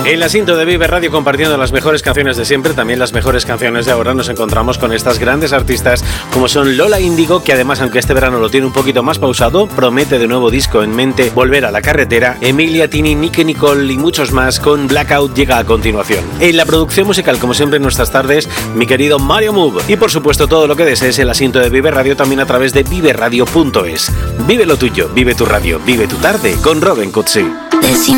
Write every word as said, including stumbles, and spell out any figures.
En la cinta de Vive Radio, compartiendo las mejores canciones de siempre, también las mejores canciones de ahora, nos encontramos con estas grandes artistas como son Lola Índigo, que además, aunque este verano lo tiene un poquito más pausado, promete de nuevo disco en mente volver a la carretera. Emilia, Tini, Nicky Nicole y muchos más con Blackout llega a continuación. En la producción musical, como siempre en nuestras tardes, mi querido Mario Move. Y por supuesto todo lo que desees en la cinta de Vive Radio también a través de vive radio punto es. Vive lo tuyo, vive tu radio, vive tu tarde con Robin Cutsi.